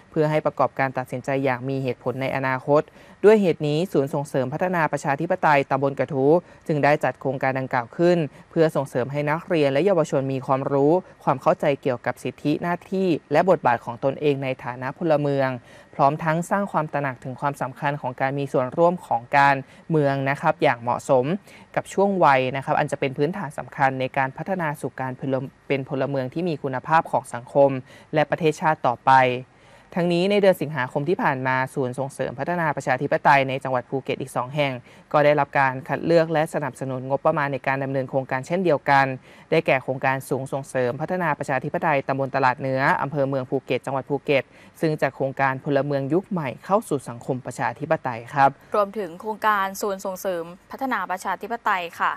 เพื่อให้ประกอบการตัดสินใจอย่างมีเหตุผลในอนาคตด้วยเหตุนี้ศูนย์ส่งเสริมพัฒนาประชาธิปไตยตำบลกระทู้จึงได้จัดโครงการดังกล่าวขึ้นเพื่อส่งเสริมให้นักเรียนและเยาวชนมีความรู้ความเข้าใจเกี่ยวกับสิทธิหน้าที่และบทบาทของตนเองในฐานะพลเมืองพร้อมทั้งสร้างความตระหนักถึงความสำคัญของการมีส่วนร่วมของการเมืองนะครับอย่างเหมาะสมกับช่วงวัยนะครับอันจะเป็นพื้นฐานสำคัญในการพัฒนาสู่การเป็นพลเมืองที่มีคุณภาพของสังคมและประเทศชาติต่อไปทั้งนี้ในเดือนสิงหาคมที่ผ่านมาศูนย์ส่งเสริมพัฒนาประชาธิปไตยในจังหวัดภูเก็ตอีก2แห่งก็ได้รับการคัดเลือกและสนับสนุนงบประมาณในการดำเนินโครงการเช่นเดียวกันได้แก่โครงการศูนย์ส่งเสริมพัฒนาประชาธิปไตยตำบลตลาดเหนืออำเภอเมืองภูเก็ตจังหวัดภูเก็ตซึ่งจากโครงการพลเมืองยุคใหม่เข้าสู่สังคมประชาธิปไตยครับรวมถึงโครงการศูนย์ส่งเสริมพัฒนาประชาธิปไตยค่ะ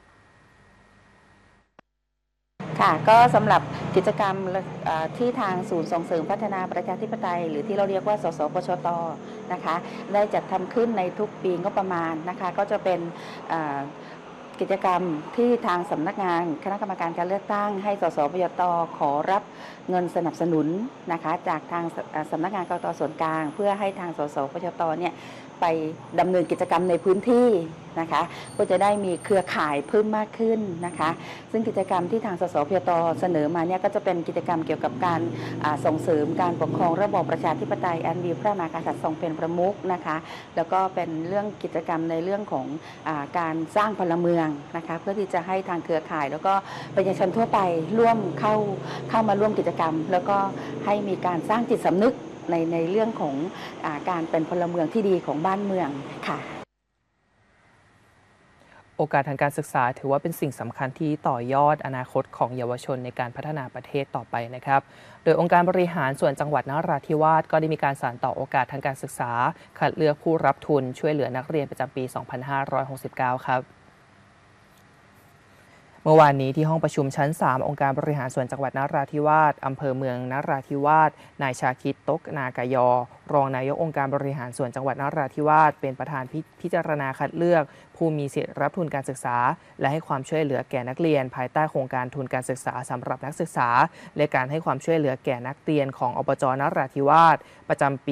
ค่ะก็สำหรับกิจกรรมที่ทางศูนย์ส่งเสริมพัฒนาประชาธิปไตยหรือที่เราเรียกว่าสสปชต.นะคะได้จัดทำขึ้นในทุกปีงบประมาณนะคะก็จะเป็นกิจกรรมที่ทางสำนักงานคณะกรรมการการเลือกตั้งให้สสปชต.ขอรับเงินสนับสนุนนะคะจากทางสำนักงานกกต.ส่วนกลางเพื่อให้ทางสสปชต.เนี่ยไปดำเนินกิจกรรมในพื้นที่นะคะก็จะได้มีเครือข่ายเพิ่มมากขึ้นนะคะซึ่งกิจกรรมที่ทางสสพต.เสนอมาเนี่ยก็จะเป็นกิจกรรมเกี่ยวกับการส่งเสริมการปกครองระบอบประชาธิปไตยอันมีพระมหากษัตริย์ทรงเป็นประมุขนะคะแล้วก็เป็นเรื่องกิจกรรมในเรื่องของการสร้างพลเมืองนะคะเพื่อที่จะให้ทางเครือข่ายแล้วก็ประชาชนทั่วไปร่วมเข้ามาร่วมกิจกรรมแล้วก็ให้มีการสร้างจิตสำนึกในเรื่องของการเป็นพลเมืองที่ดีของบ้านเมืองค่ะโอกาสทางการศึกษาถือว่าเป็นสิ่งสำคัญที่ต่อยอดอนาคตของเยาวชนในการพัฒนาประเทศต่อไปนะครับโดยองค์การบริหารส่วนจังหวัดนราธิวาสก็ได้มีการสานต่อโอกาสทางการศึกษาคัดเลือกผู้รับทุนช่วยเหลือนักเรียนประจำปี 2569 ครับเมื่อวานนี้ที่ห้องประชุมชั้น 3 องค์การบริหารส่วนจังหวัดนราธิวาสอำเภอเมืองนราธิวาสนายชาคิดตกนากายอรองนายกองค์การบริหารส่วนจังหวัดนราธิวาสเป็นประธานพิจารณาคัดเลือกผู้มีสิทธิรับทุนการศึกษาและให้ความช่วยเหลือแก่นักเรียนภายใต้โครงการทุนการศึกษาสำหรับนักศึกษาและการให้ความช่วยเหลือแก่นักเรียนของอบจ.นราธิวาสประจำปี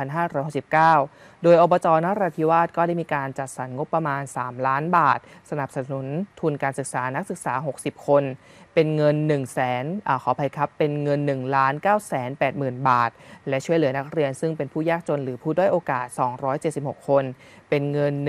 2569 โดยอบจ.นราธิวาสก็ได้มีการจัดสรรงบประมาณ 3 ล้านบาทสนับสนุนทุนการศึกษานักศึกษา 60 คนเป็นเงินเป็นเงิน 1,980,000 บาทและช่วยเหลือนักเรียนซึ่งเป็นผู้ยากจนหรือผู้ด้อยโอกาส 276 คนเป็นเงิน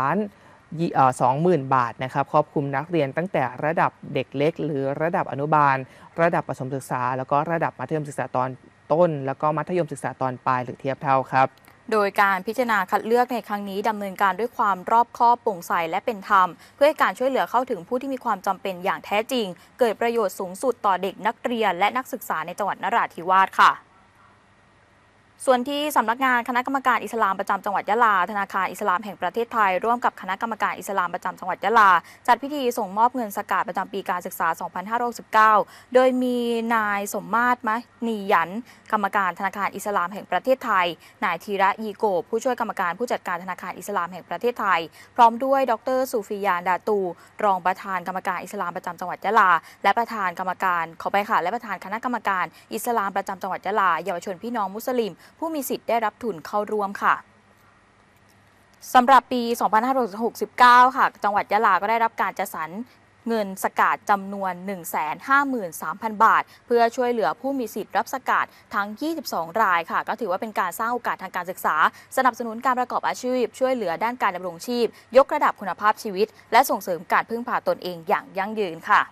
1,20,000 บาทนะครับครอบคลุมนักเรียนตั้งแต่ระดับเด็กเล็กหรือระดับอนุบาลระดับประถมศึกษาแล้วก็ระดับมัธยมศึกษาตอนต้นแล้วก็มัธยมศึกษาตอนปลายหรือเทียบเท่าครับโดยการพิจารณาคัดเลือกในครั้งนี้ดำเนินการด้วยความรอบคอบโปร่งใสและเป็นธรรมเพื่อให้การช่วยเหลือเข้าถึงผู้ที่มีความจำเป็นอย่างแท้จริงเกิดประโยชน์สูงสุดต่อเด็กนักเรียนและนักศึกษาในจังหวัดนราธิวาสค่ะส่วนที่สำนักงานคณะกรรมการอิสลามประจำจังหวัดยะลาธนาคารอิสลามแห่งประเทศไทยร่วมกับคณะกรรมการอิสลามประจำจังหวัดยะลาจัดพิธีส่งมอบเงินสกาดประจำปีการศึกษา 2569 โดยมีนายสมมาตรมะนียันกรรมการธนาคารอิสลามแห่งประเทศไทยนายธีระยีโกบผู้ช่วยกรรมการผู้จัดการธนาคารอิสลามแห่งประเทศไทยพร้อมด้วยดร.ซูฟิยานดาตูรองประธานกรรมการอิสลามประจำจังหวัดยะลาและประธานกรรมการและประธานคณะกรรมการอิสลามประจำจังหวัดยะลาเยาวชนพี่น้องมุสลิมผู้มีสิทธิ์ได้รับทุนเข้าร่วมค่ะสำหรับปี 2569 ค่ะจังหวัดยะลาก็ได้รับการจัดสรรเงินสกาดจำนวน 153,000 บาทเพื่อช่วยเหลือผู้มีสิทธิ์รับสกาดทั้ง 22 รายค่ะก็ถือว่าเป็นการสร้างโอกาสทางการศึกษาสนับสนุนการประกอบอาชีพช่วยเหลือด้านการดำรงชีพยกระดับคุณภาพชีวิตและส่งเสริมการพึ่งพาตนเองอย่างยั่งยืนค่ะ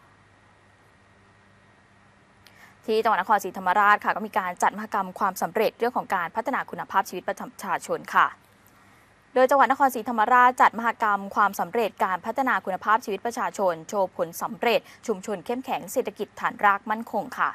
ที่จังหวัดนครศรีธรรมราชค่ะก็มีการจัดมหกรรมความสำเร็จเรื่องของการพัฒนาคุณภาพชีวิตประชาชนค่ะโดยจังหวัดนครศรีธรรมราชจัดมหกรรมความสำเร็จการพัฒนาคุณภาพชีวิตประชาชนโชว์ผลสำเร็จชุมชนเข้มแข็งเศรษฐกิจฐานรากมั่นคงค่ะ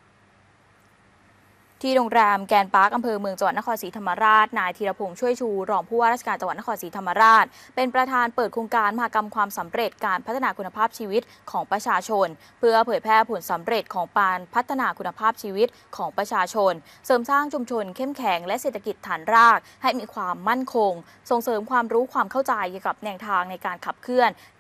ที่โรงแรมแกรนด์พาร์คอำเภอเมืองจังหวัดนครศรีธรรมราชนายธีรพงษ์ช่วยชูรองผู้ว่าราชการจังหวัดนครศรีธรรมราชเป็นประธานเปิดโครงการมหกรรมความสำเร็จการพัฒนาคุณภาพชีวิตของประชาชนเพื่อเผยแพร่ผลสำเร็จของการพัฒนาคุณภาพชีวิตของประชาชนเสริมสร้างชุมชนเข้มแข็งและเศรษฐกิจฐานรากให้มีความมั่นคงส่งเสริมความรู้ความเข้าใจเกี่ยวกับแนวทางในการขับเคลื่อน